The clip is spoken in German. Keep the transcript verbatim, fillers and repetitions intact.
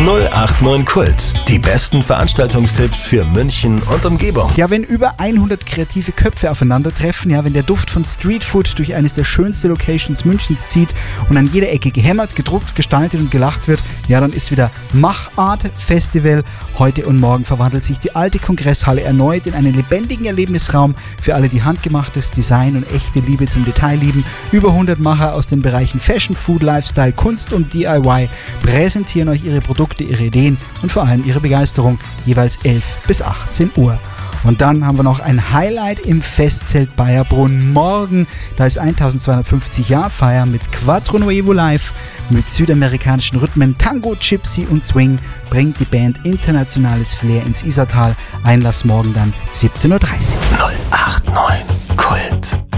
null acht neun Kult. Die besten Veranstaltungstipps für München und Umgebung. Ja, wenn über hundert kreative Köpfe aufeinandertreffen, ja, wenn der Duft von Streetfood durch eines der schönsten Locations Münchens zieht und an jeder Ecke gehämmert, gedruckt, gestaltet und gelacht wird, ja, dann ist wieder Machart Festival. Heute und morgen verwandelt sich die alte Kongresshalle erneut in einen lebendigen Erlebnisraum für alle, die handgemachtes Design und echte Liebe zum Detail lieben. Über hundert Macher aus den Bereichen Fashion, Food, Lifestyle, Kunst und D I Y präsentieren euch ihre Produkte, ihre Ideen und vor allem ihre Begeisterung, jeweils elf bis achtzehn Uhr. Und dann haben wir noch ein Highlight im Festzelt Bayerbrunn. Morgen, da ist eintausendzweihundertfünfzig Jahr Feier mit Quattro Nuevo Live, mit südamerikanischen Rhythmen, Tango, Gypsy und Swing bringt die Band internationales Flair ins Isartal. Einlass morgen dann siebzehn Uhr dreißig. null acht neun Kult.